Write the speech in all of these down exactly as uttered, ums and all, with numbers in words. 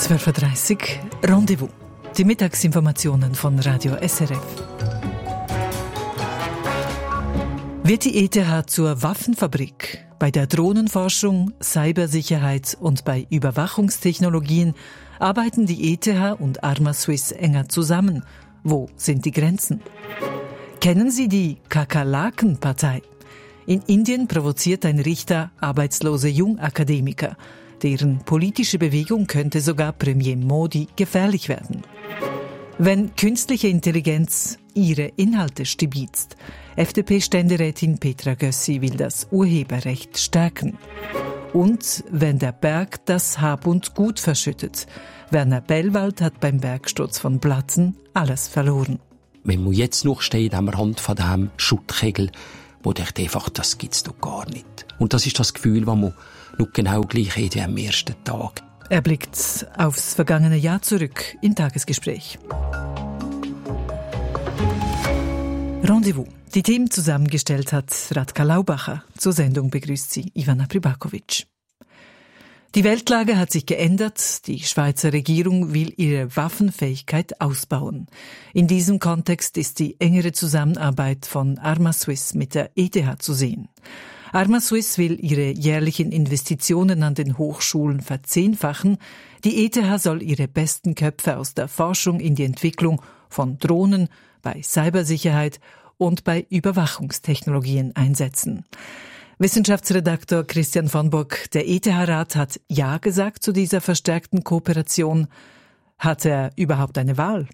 zwölf Uhr dreißig Rendezvous. Die Mittagsinformationen von Radio S R F. Wird die E T H zur Waffenfabrik? Bei der Drohnenforschung, Cybersicherheit und bei Überwachungstechnologien arbeiten die E T H und Arma-Swiss enger zusammen. Wo sind die Grenzen? Kennen Sie die Kakerlaken-Partei? In Indien provoziert ein Richter arbeitslose Jungakademiker. Deren politische Bewegung könnte sogar Premier Modi gefährlich werden. Wenn künstliche Intelligenz ihre Inhalte stibitzt. F D P-Ständerätin Petra Gössi will das Urheberrecht stärken. Und wenn der Berg das Hab und Gut verschüttet. Werner Bellwald hat beim Bergsturz von Blatten alles verloren. Wenn man jetzt noch steht am Rand von diesem Schuttkegel, wo denkt einfach, das gibt's doch gar nicht. Und das ist das Gefühl, das man noch genau gleich hat wie am ersten Tag. Er blickt aufs vergangene Jahr zurück im Tagesgespräch. Rendezvous. Die Themen zusammengestellt hat Radka Laubacher. Zur Sendung begrüßt sie Ivana Pribakovic. Die Weltlage hat sich geändert. Die Schweizer Regierung will ihre Waffenfähigkeit ausbauen. In diesem Kontext ist die engere Zusammenarbeit von Arma-Swiss mit der E T H zu sehen. Arma-Swiss will ihre jährlichen Investitionen an den Hochschulen verzehnfachen. Die E T H soll ihre besten Köpfe aus der Forschung in die Entwicklung von Drohnen, bei Cybersicherheit und bei Überwachungstechnologien einsetzen. Wissenschaftsredaktor Christian von Bock, der E T H-Rat hat Ja gesagt zu dieser verstärkten Kooperation. Hat er überhaupt eine Wahl?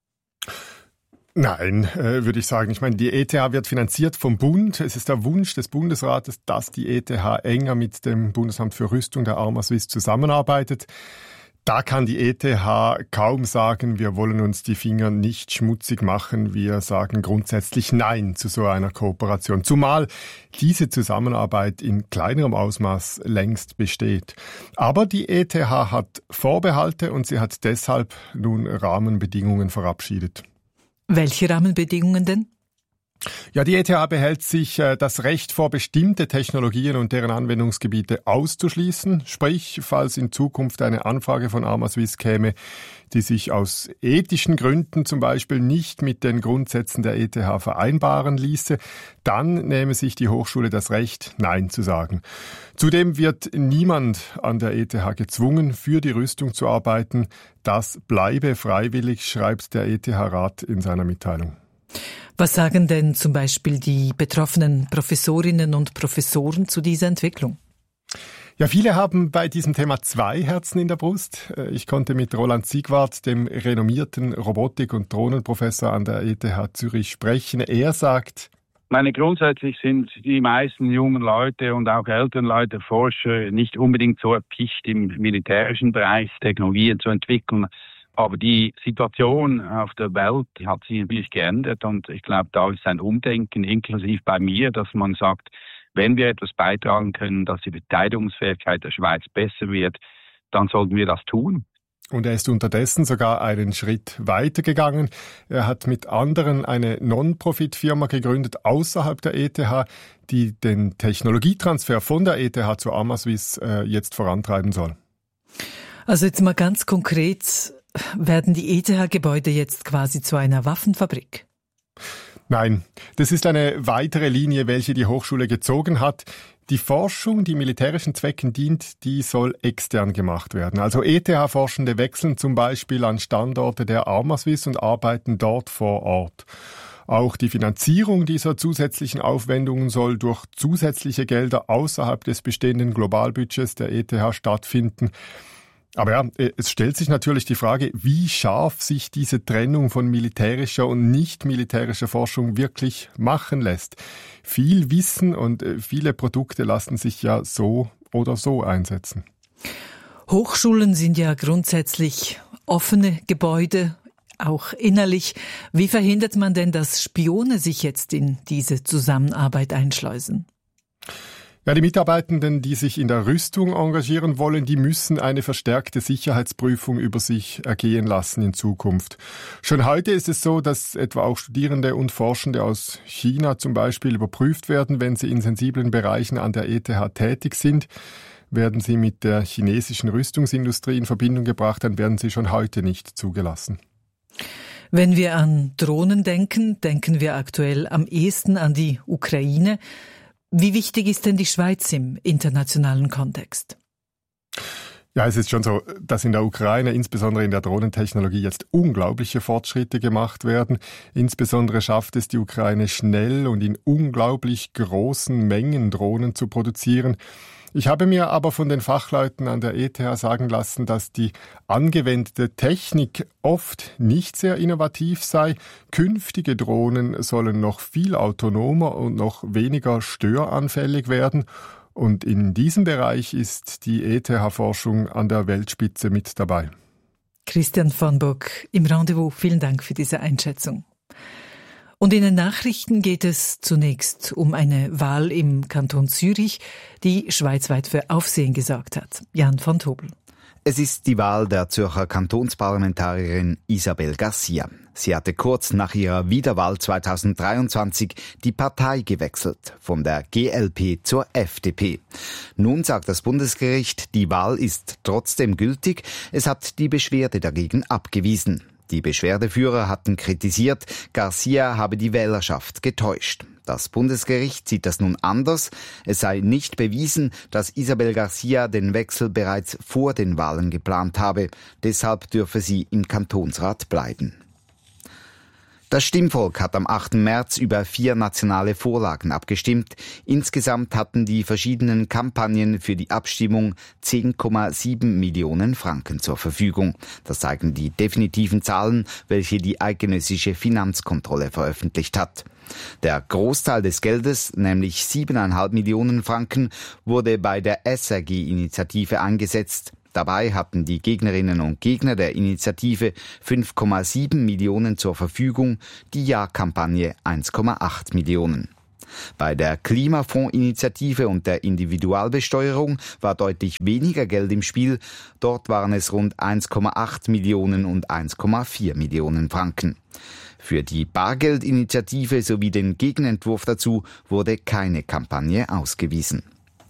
Nein, äh, würde ich sagen. Ich meine, die E T H wird finanziert vom Bund. Es ist der Wunsch des Bundesrates, dass die E T H enger mit dem Bundesamt für Rüstung, der Arma-Swiss, zusammenarbeitet. Da kann die E T H kaum sagen, wir wollen uns die Finger nicht schmutzig machen. Wir sagen grundsätzlich Nein zu so einer Kooperation. Zumal diese Zusammenarbeit in kleinerem Ausmaß längst besteht. Aber die E T H hat Vorbehalte und sie hat deshalb nun Rahmenbedingungen verabschiedet. Welche Rahmenbedingungen denn? Ja, die E T H behält sich äh, das Recht vor, bestimmte Technologien und deren Anwendungsgebiete auszuschließen. Sprich, falls in Zukunft eine Anfrage von Arma-Swiss käme, die sich aus ethischen Gründen zum Beispiel nicht mit den Grundsätzen der E T H vereinbaren ließe, dann nehme sich die Hochschule das Recht, Nein zu sagen. Zudem wird niemand an der E T H gezwungen, für die Rüstung zu arbeiten. Das bleibe freiwillig, schreibt der E T H-Rat in seiner Mitteilung. Was sagen denn zum Beispiel die betroffenen Professorinnen und Professoren zu dieser Entwicklung? Ja, viele haben bei diesem Thema zwei Herzen in der Brust. Ich konnte mit Roland Siegwart, dem renommierten Robotik- und Drohnenprofessor an der E T H Zürich, sprechen. Er sagt: Meine grundsätzlich sind die meisten jungen Leute und auch älteren Leute, Forscher, nicht unbedingt so erpicht im militärischen Bereich Technologien zu entwickeln. Aber die Situation auf der Welt, die hat sich natürlich geändert und ich glaube, da ist ein Umdenken, inklusive bei mir, dass man sagt, wenn wir etwas beitragen können, dass die Verteidigungsfähigkeit der Schweiz besser wird, dann sollten wir das tun. Und er ist unterdessen sogar einen Schritt weitergegangen. Er hat mit anderen eine Non-Profit-Firma gegründet außerhalb der E T H, die den Technologietransfer von der E T H zur Arma-Swiss äh, jetzt vorantreiben soll. Also jetzt mal ganz konkret, werden die E T H-Gebäude jetzt quasi zu einer Waffenfabrik? Nein, das ist eine weitere Linie, welche die Hochschule gezogen hat. Die Forschung, die militärischen Zwecken dient, die soll extern gemacht werden. Also E T H-Forschende wechseln zum Beispiel an Standorte der Arma-Swiss und arbeiten dort vor Ort. Auch die Finanzierung dieser zusätzlichen Aufwendungen soll durch zusätzliche Gelder außerhalb des bestehenden Globalbudgets der E T H stattfinden. Aber ja, es stellt sich natürlich die Frage, wie scharf sich diese Trennung von militärischer und nicht militärischer Forschung wirklich machen lässt. Viel Wissen und viele Produkte lassen sich ja so oder so einsetzen. Hochschulen sind ja grundsätzlich offene Gebäude, auch innerlich. Wie verhindert man denn, dass Spione sich jetzt in diese Zusammenarbeit einschleusen? Ja, die Mitarbeitenden, die sich in der Rüstung engagieren wollen, die müssen eine verstärkte Sicherheitsprüfung über sich ergehen lassen in Zukunft. Schon heute ist es so, dass etwa auch Studierende und Forschende aus China zum Beispiel überprüft werden, wenn sie in sensiblen Bereichen an der E T H tätig sind. Werden sie mit der chinesischen Rüstungsindustrie in Verbindung gebracht, dann werden sie schon heute nicht zugelassen. Wenn wir an Drohnen denken, denken wir aktuell am ehesten an die Ukraine. Wie wichtig ist denn die Schweiz im internationalen Kontext? Ja, es ist schon so, dass in der Ukraine, insbesondere in der Drohnentechnologie, jetzt unglaubliche Fortschritte gemacht werden. Insbesondere schafft es die Ukraine schnell und in unglaublich großen Mengen Drohnen zu produzieren. Ich habe mir aber von den Fachleuten an der E T H sagen lassen, dass die angewendete Technik oft nicht sehr innovativ sei. Künftige Drohnen sollen noch viel autonomer und noch weniger störanfällig werden. Und in diesem Bereich ist die E T H-Forschung an der Weltspitze mit dabei. Christian von Bock im Rendezvous. Vielen Dank für diese Einschätzung. Und in den Nachrichten geht es zunächst um eine Wahl im Kanton Zürich, die schweizweit für Aufsehen gesorgt hat. Jan von Tobel. Es ist die Wahl der Zürcher Kantonsparlamentarierin Isabel Garcia. Sie hatte kurz nach ihrer Wiederwahl zweitausenddreiundzwanzig die Partei gewechselt, von der G L P zur F D P. Nun sagt das Bundesgericht, die Wahl ist trotzdem gültig, es hat die Beschwerde dagegen abgewiesen. Die Beschwerdeführer hatten kritisiert, Garcia habe die Wählerschaft getäuscht. Das Bundesgericht sieht das nun anders. Es sei nicht bewiesen, dass Isabel Garcia den Wechsel bereits vor den Wahlen geplant habe. Deshalb dürfe sie im Kantonsrat bleiben. Das Stimmvolk hat am achten März über vier nationale Vorlagen abgestimmt. Insgesamt hatten die verschiedenen Kampagnen für die Abstimmung zehn Komma sieben Millionen Franken zur Verfügung. Das zeigen die definitiven Zahlen, welche die eidgenössische Finanzkontrolle veröffentlicht hat. Der Großteil des Geldes, nämlich sieben Komma fünf Millionen Franken, wurde bei der S R G-Initiative eingesetzt. Dabei hatten die Gegnerinnen und Gegner der Initiative fünf Komma sieben Millionen zur Verfügung, die Ja-Kampagne eins Komma acht Millionen. Bei der Klimafonds-Initiative und der Individualbesteuerung war deutlich weniger Geld im Spiel. Dort waren es rund eins Komma acht Millionen und eins Komma vier Millionen Franken. Für die Bargeldinitiative sowie den Gegenentwurf dazu wurde keine Kampagne ausgewiesen.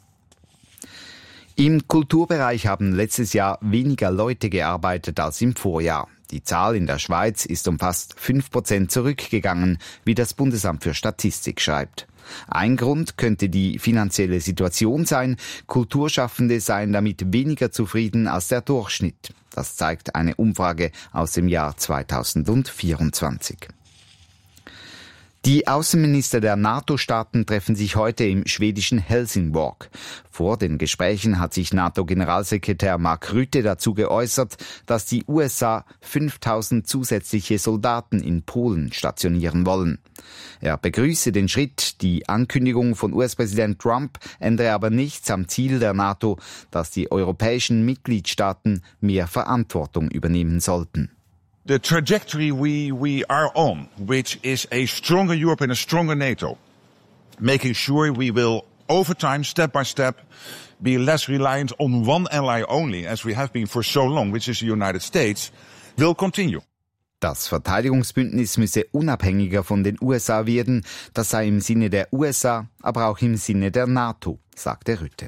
Im Kulturbereich haben letztes Jahr weniger Leute gearbeitet als im Vorjahr. Die Zahl in der Schweiz ist um fast fünf Prozent zurückgegangen, wie das Bundesamt für Statistik schreibt. Ein Grund könnte die finanzielle Situation sein. Kulturschaffende seien damit weniger zufrieden als der Durchschnitt. Das zeigt eine Umfrage aus dem Jahr zweitausendvierundzwanzig. Die Außenminister der NATO-Staaten treffen sich heute im schwedischen Helsingborg. Vor den Gesprächen hat sich NATO-Generalsekretär Mark Rutte dazu geäußert, dass die U S A fünftausend zusätzliche Soldaten in Polen stationieren wollen. Er begrüße den Schritt. Die Ankündigung von U S-Präsident Trump ändere aber nichts am Ziel der NATO, dass die europäischen Mitgliedstaaten mehr Verantwortung übernehmen sollten. The trajectory we, we are on, which is a stronger Europe and a stronger NATO, making sure we will, over time, step by step, be less reliant on one ally only, as we have been for so long, which is the United States, will continue. Das Verteidigungsbündnis müsse unabhängiger von den U S A werden. Das sei im Sinne der U S A, aber auch im Sinne der NATO, sagte Rutte.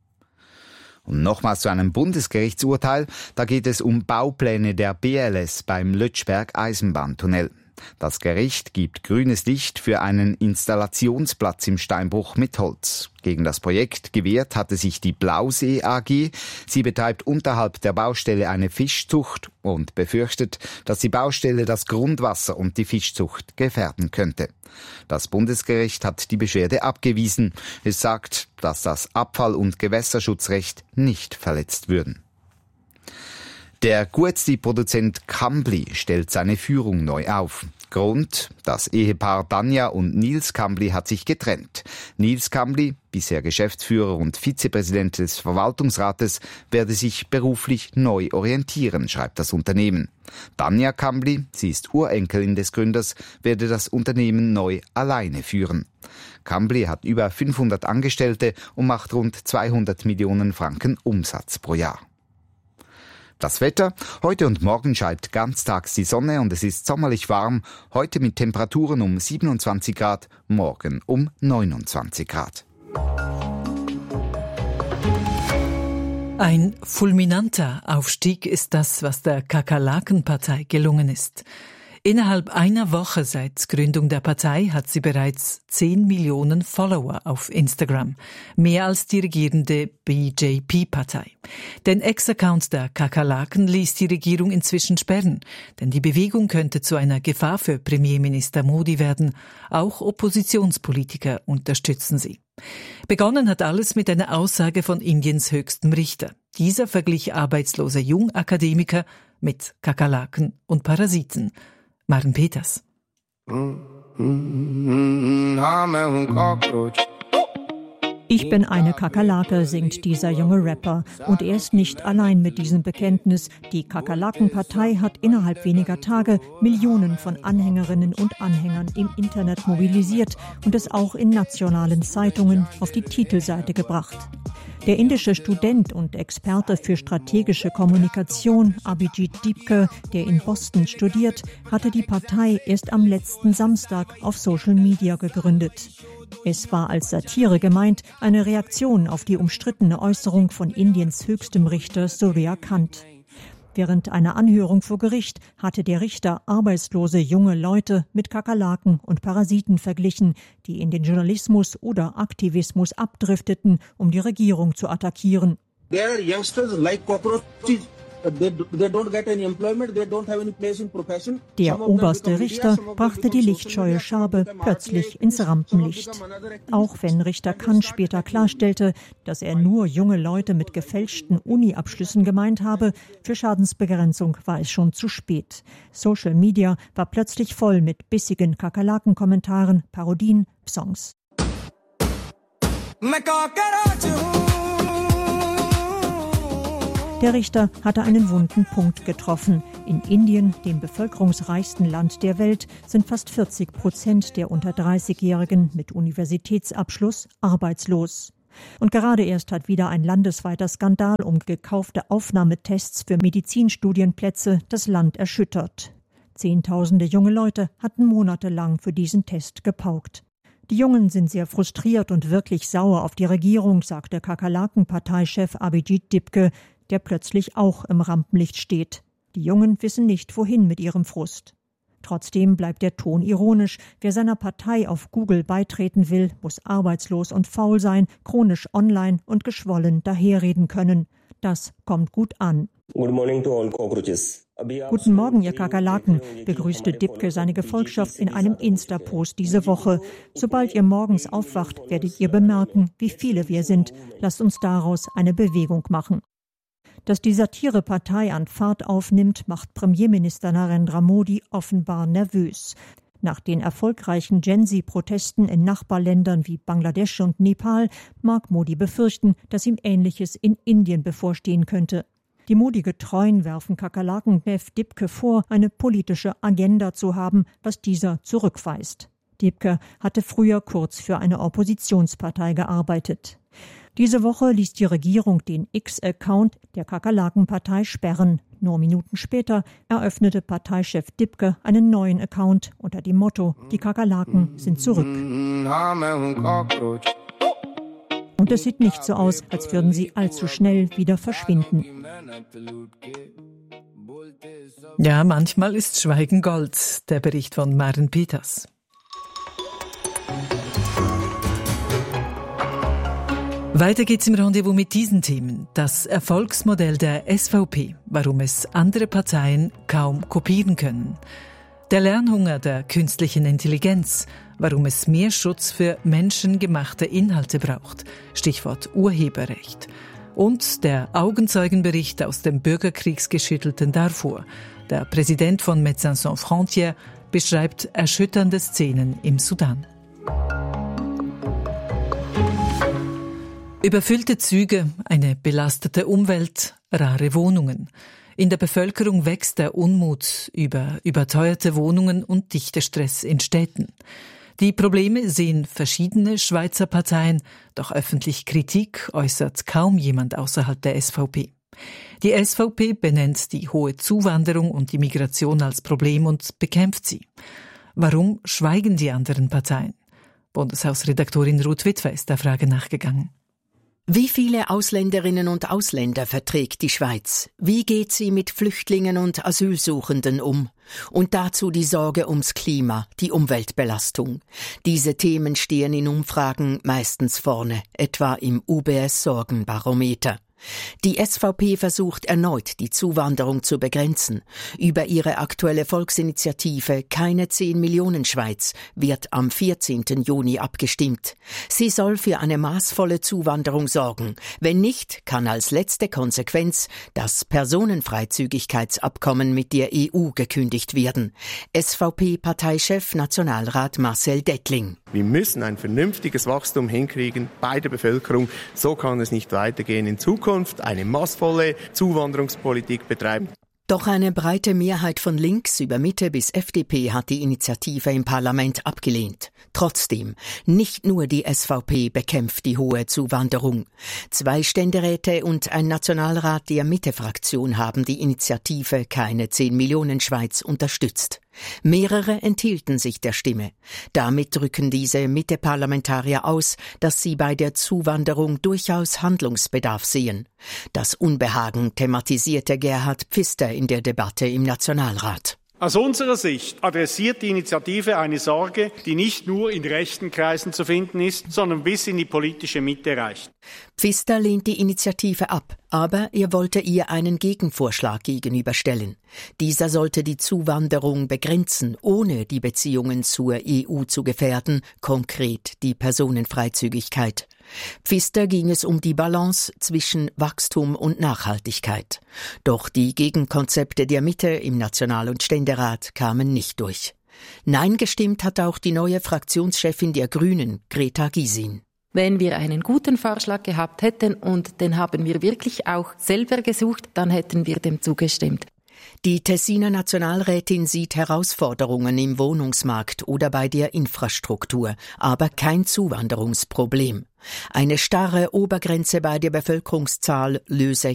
Und nochmals zu einem Bundesgerichtsurteil, da geht es um Baupläne der B L S beim Lötschberg-Eisenbahntunnel. Das Gericht gibt grünes Licht für einen Installationsplatz im Steinbruch mit Holz. Gegen das Projekt gewehrt hatte sich die Blausee A G. Sie betreibt unterhalb der Baustelle eine Fischzucht und befürchtet, dass die Baustelle das Grundwasser und die Fischzucht gefährden könnte. Das Bundesgericht hat die Beschwerde abgewiesen. Es sagt, dass das Abfall- und Gewässerschutzrecht nicht verletzt würden. Der Guetzli-Produzent Kambli stellt seine Führung neu auf. Grund: Das Ehepaar Danja und Nils Kambli hat sich getrennt. Nils Kambli, bisher Geschäftsführer und Vizepräsident des Verwaltungsrates, werde sich beruflich neu orientieren, schreibt das Unternehmen. Danja Kambli, sie ist Urenkelin des Gründers, werde das Unternehmen neu alleine führen. Kambli hat über fünfhundert Angestellte und macht rund zweihundert Millionen Franken Umsatz pro Jahr. Das Wetter: Heute und morgen scheint ganztags die Sonne und es ist sommerlich warm. Heute mit Temperaturen um siebenundzwanzig Grad, morgen um neunundzwanzig Grad. Ein fulminanter Aufstieg ist das, was der Kakerlaken-Partei gelungen ist. Innerhalb einer Woche seit Gründung der Partei hat sie bereits zehn Millionen Follower auf Instagram. Mehr als die regierende B J P-Partei. Den Ex-Account der Kakerlaken ließ die Regierung inzwischen sperren, denn die Bewegung könnte zu einer Gefahr für Premierminister Modi werden. Auch Oppositionspolitiker unterstützen sie. Begonnen hat alles mit einer Aussage von Indiens höchstem Richter. Dieser verglich arbeitslose Jungakademiker mit Kakerlaken und Parasiten. Maren Peters. Ich bin eine Kakerlake, singt dieser junge Rapper. Und er ist nicht allein mit diesem Bekenntnis. Die Kakerlaken-Partei hat innerhalb weniger Tage Millionen von Anhängerinnen und Anhängern im Internet mobilisiert und es auch in nationalen Zeitungen auf die Titelseite gebracht. Der indische Student und Experte für strategische Kommunikation Abhijit Dipke, der in Boston studiert, hatte die Partei erst am letzten Samstag auf Social Media gegründet. Es war als Satire gemeint, eine Reaktion auf die umstrittene Äußerung von Indiens höchstem Richter Surya Kant. Während einer Anhörung vor Gericht hatte der Richter arbeitslose junge Leute mit Kakerlaken und Parasiten verglichen, die in den Journalismus oder Aktivismus abdrifteten, um die Regierung zu attackieren. There are youngsters like cockroaches. Der oberste Richter brachte die lichtscheue Schabe plötzlich ins Rampenlicht. Auch wenn Richter Kant später klarstellte, dass er nur junge Leute mit gefälschten Uni-Abschlüssen gemeint habe, für Schadensbegrenzung war es schon zu spät. Social Media war plötzlich voll mit bissigen Kakerlaken-Kommentaren, Parodien, Songs. Der Richter hatte einen wunden Punkt getroffen. In Indien, dem bevölkerungsreichsten Land der Welt, sind fast vierzig Prozent der unter dreißigjährigen mit Universitätsabschluss arbeitslos. Und gerade erst hat wieder ein landesweiter Skandal um gekaufte Aufnahmetests für Medizinstudienplätze das Land erschüttert. Zehntausende junge Leute hatten monatelang für diesen Test gepaukt. Die Jungen sind sehr frustriert und wirklich sauer auf die Regierung, sagte Kakerlaken-Parteichef Abhijit Dipke, der plötzlich auch im Rampenlicht steht. Die Jungen wissen nicht, wohin mit ihrem Frust. Trotzdem bleibt der Ton ironisch. Wer seiner Partei auf Google beitreten will, muss arbeitslos und faul sein, chronisch online und geschwollen daherreden können. Das kommt gut an. Good morning to all cockroaches. Guten Morgen, ihr Kakerlaken, begrüßte Dipke seine Gefolgschaft in einem Insta-Post diese Woche. Sobald ihr morgens aufwacht, werdet ihr bemerken, wie viele wir sind. Lasst uns daraus eine Bewegung machen. Dass die Satirepartei an Fahrt aufnimmt, macht Premierminister Narendra Modi offenbar nervös. Nach den erfolgreichen Gen-Z-Protesten in Nachbarländern wie Bangladesch und Nepal mag Modi befürchten, dass ihm Ähnliches in Indien bevorstehen könnte. Die Modi-Getreuen werfen Kakerlaken-Chef Dipke vor, eine politische Agenda zu haben, was dieser zurückweist. Dipke hatte früher kurz für eine Oppositionspartei gearbeitet. Diese Woche ließ die Regierung den X-Account der Kakerlaken-Partei sperren. Nur Minuten später eröffnete Parteichef Dipke einen neuen Account unter dem Motto: Die Kakerlaken sind zurück. Und es sieht nicht so aus, als würden sie allzu schnell wieder verschwinden. Ja, manchmal ist Schweigen Gold, der Bericht von Maren Peters. Weiter geht's im Rendezvous mit diesen Themen. Das Erfolgsmodell der S V P, warum es andere Parteien kaum kopieren können. Der Lernhunger der künstlichen Intelligenz, warum es mehr Schutz für menschengemachte Inhalte braucht. Stichwort Urheberrecht. Und der Augenzeugenbericht aus dem bürgerkriegsgeschüttelten Darfur. Der Präsident von Médecins Sans Frontières beschreibt erschütternde Szenen im Sudan. Überfüllte Züge, eine belastete Umwelt, rare Wohnungen. In der Bevölkerung wächst der Unmut über überteuerte Wohnungen und Dichtestress in Städten. Die Probleme sehen verschiedene Schweizer Parteien, doch öffentlich Kritik äußert kaum jemand außerhalb der S V P. Die S V P benennt die hohe Zuwanderung und die Migration als Problem und bekämpft sie. Warum schweigen die anderen Parteien? Bundeshausredaktorin Ruth Witwer ist der Frage nachgegangen. Wie viele Ausländerinnen und Ausländer verträgt die Schweiz? Wie geht sie mit Flüchtlingen und Asylsuchenden um? Und dazu die Sorge ums Klima, die Umweltbelastung. Diese Themen stehen in Umfragen meistens vorne, etwa im U B S-Sorgenbarometer. Die S V P versucht erneut, die Zuwanderung zu begrenzen. Über ihre aktuelle Volksinitiative Keine zehn Millionen Schweiz wird am vierzehnten Juni abgestimmt. Sie soll für eine maßvolle Zuwanderung sorgen. Wenn nicht, kann als letzte Konsequenz das Personenfreizügigkeitsabkommen mit der E U gekündigt werden. S V P-Parteichef Nationalrat Marcel Dettling. Wir müssen ein vernünftiges Wachstum hinkriegen bei der Bevölkerung. So kann es nicht weitergehen in Zukunft. Eine maßvolle Zuwanderungspolitik betreiben. Doch eine breite Mehrheit von links über Mitte bis F D P hat die Initiative im Parlament abgelehnt. Trotzdem, nicht nur die S V P bekämpft die hohe Zuwanderung. Zwei Ständeräte und ein Nationalrat der Mitte-Fraktion haben die Initiative Keine zehn Millionen Schweiz unterstützt. Mehrere enthielten sich der Stimme. Damit drücken diese Mitte-Parlamentarier aus, dass sie bei der Zuwanderung durchaus Handlungsbedarf sehen. Das Unbehagen thematisierte Gerhard Pfister in der Debatte im Nationalrat. Aus unserer Sicht adressiert die Initiative eine Sorge, die nicht nur in rechten Kreisen zu finden ist, sondern bis in die politische Mitte reicht. Pfister lehnt die Initiative ab, aber er wollte ihr einen Gegenvorschlag gegenüberstellen. Dieser sollte die Zuwanderung begrenzen, ohne die Beziehungen zur E U zu gefährden, konkret die Personenfreizügigkeit. Pfister ging es um die Balance zwischen Wachstum und Nachhaltigkeit. Doch die Gegenkonzepte der Mitte im National- und Ständerat kamen nicht durch. Nein gestimmt hat auch die neue Fraktionschefin der Grünen, Greta Gysin. Wenn wir einen guten Vorschlag gehabt hätten und den haben wir wirklich auch selber gesucht, dann hätten wir dem zugestimmt. Die Tessiner Nationalrätin sieht Herausforderungen im Wohnungsmarkt oder bei der Infrastruktur, aber kein Zuwanderungsproblem. Eine starre Obergrenze bei der Bevölkerungszahl löse